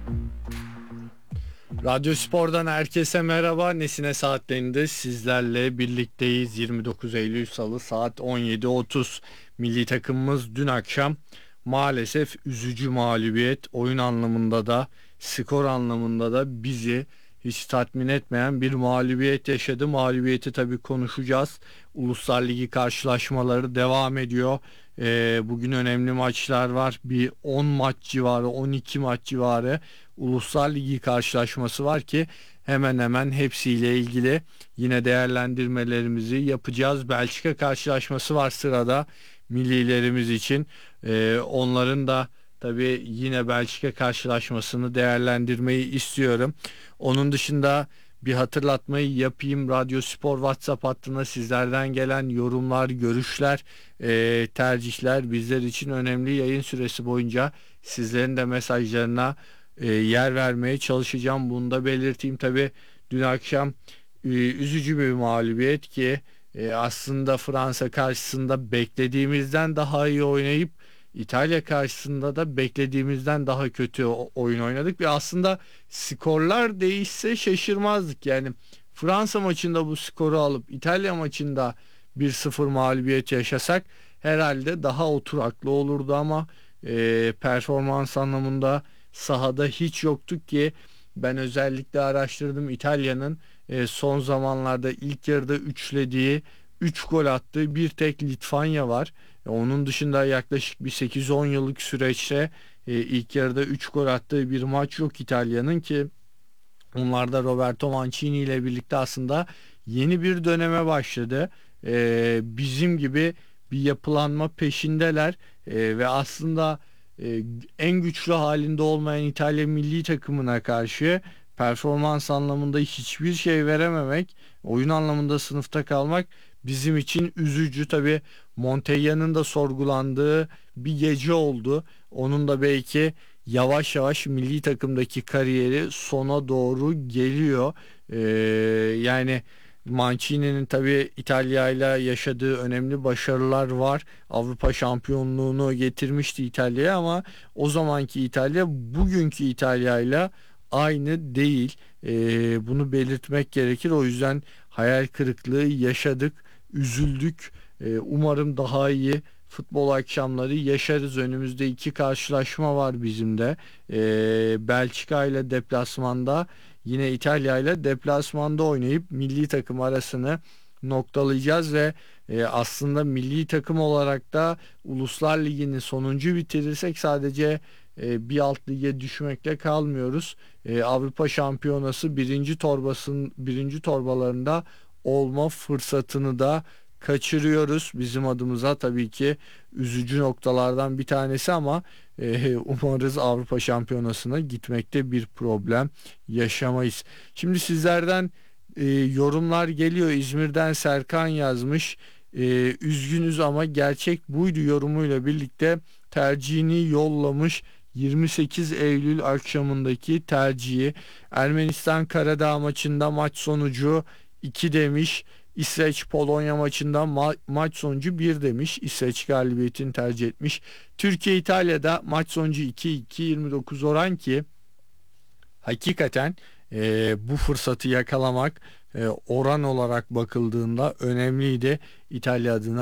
Radyo Spor'dan herkese merhaba. Nesine saatlerinde sizlerle birlikteyiz. 29 Eylül Salı saat 17.30. Milli takımımız dün akşam maalesef üzücü mağlubiyet, oyun anlamında da skor anlamında da bizi hiç tatmin etmeyen bir mağlubiyet yaşadı. Mağlubiyeti tabii konuşacağız. Uluslar Ligi karşılaşmaları devam ediyor. Bugün önemli maçlar var. Bir 10 maç civarı, 12 maç civarı Uluslar Ligi karşılaşması var ki hemen hemen hepsiyle ilgili yine değerlendirmelerimizi yapacağız. Belçika karşılaşması var sırada millilerimiz için. Onların da tabii yine Belçika karşılaşmasını değerlendirmeyi istiyorum. Onun dışında bir hatırlatmayı yapayım. Radyo Spor WhatsApp hattına sizlerden gelen yorumlar, görüşler, tercihler bizler için önemli. Yayın süresi boyunca sizlerin de mesajlarına yer vermeye çalışacağım. Bunu da belirteyim. Tabii dün akşam üzücü bir mağlubiyet ki aslında Fransa karşısında beklediğimizden daha iyi oynayıp İtalya karşısında da beklediğimizden daha kötü oyun oynadık ve aslında skorlar değişse şaşırmazdık. Yani Fransa maçında bu skoru alıp İtalya maçında 1-0 mağlubiyet yaşasak herhalde daha oturaklı olurdu ama performans anlamında sahada hiç yoktuk ki ben özellikle araştırdım. İtalya'nın son zamanlarda ilk yarıda üçlediği 3 gol attığı bir tek Litvanya var. Onun dışında yaklaşık bir 8-10 yıllık süreçte ilk yarıda 3 gol attığı bir maç yok İtalya'nın ki onlar da Roberto Mancini ile birlikte aslında yeni bir döneme başladı. Bizim gibi bir yapılanma peşindeler ve aslında en güçlü halinde olmayan İtalya milli takımına karşı performans anlamında hiçbir şey verememek, oyun anlamında sınıfta kalmak bizim için üzücü. Tabii Montella'nın da sorgulandığı bir gece oldu. Onun da belki yavaş yavaş milli takımdaki kariyeri sona doğru geliyor. Ee, yani Mancini'nin tabii İtalya ile yaşadığı önemli başarılar var. Avrupa şampiyonluğunu getirmişti İtalya'ya ama o zamanki İtalya bugünkü İtalya ile aynı değil. Bunu belirtmek gerekir. O yüzden hayal kırıklığı yaşadık, üzüldük. Umarım daha iyi futbol akşamları yaşarız. Önümüzde 2 karşılaşma var bizim de. Belçika ile deplasmanda, yine İtalya ile deplasmanda oynayıp milli takım arasını noktalayacağız ve aslında milli takım olarak da Uluslar Ligi'ni sonuncu bitirirsek sadece bir alt lige düşmekle kalmıyoruz. Avrupa Şampiyonası birinci torbalarında olma fırsatını da kaçırıyoruz. Bizim adımıza tabii ki üzücü noktalardan bir tanesi ama umarız Avrupa Şampiyonası'na gitmekte bir problem yaşamayız. Şimdi sizlerden yorumlar geliyor. İzmir'den Serkan yazmış. Üzgünüz ama gerçek buydu yorumuyla birlikte tercihini yollamış. 28 Eylül akşamındaki tercihi Ermenistan Karadağ maçında maç sonucu 2 demiş. İsveç Polonya maçında maç sonucu 1 demiş. İsveç galibiyetini tercih etmiş. Türkiye İtalya'da maç sonucu 2-2 29 oran ki hakikaten bu fırsatı yakalamak oran olarak bakıldığında önemliydi İtalya adına.